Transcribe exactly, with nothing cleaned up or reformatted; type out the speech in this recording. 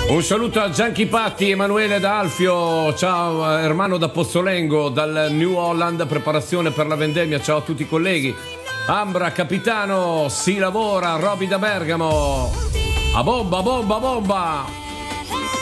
Un saluto a Gianchi Patti, Emanuele da Alfio, ciao Ermano da Pozzolengo, dal New Holland, preparazione per la vendemmia, ciao a tutti i colleghi. Ambra, capitano, si lavora, Roby da Bergamo. A bomba, bomba, bomba!